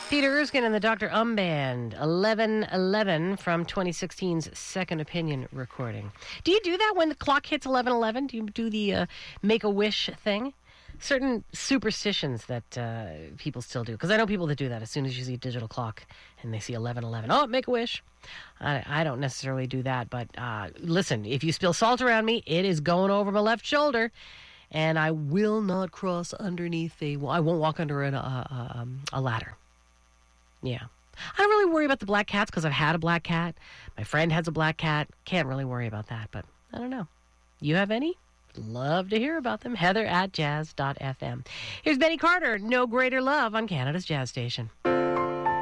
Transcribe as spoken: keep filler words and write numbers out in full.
Peter Erskine and the Doctor Um Band, eleven eleven from twenty sixteen's Second Opinion recording. Do you do that when the clock hits eleven eleven? Do you do the uh, Make-A-Wish thing? Certain superstitions that uh, people still do. Because I know people that do that as soon as you see a digital clock and they see eleven eleven. Oh, Make-A-Wish. I, I don't necessarily do that. But uh, listen, if you spill salt around me, it is going over my left shoulder. And I will not cross underneath a... I won't walk under an, uh, um, a ladder. Yeah. I don't really worry about the black cats because I've had a black cat. My friend has a black cat. Can't really worry about that, but I don't know. You have any? Love to hear about them. Heather at jazz dot f m. Here's Benny Carter, No Greater Love on Canada's Jazz Station.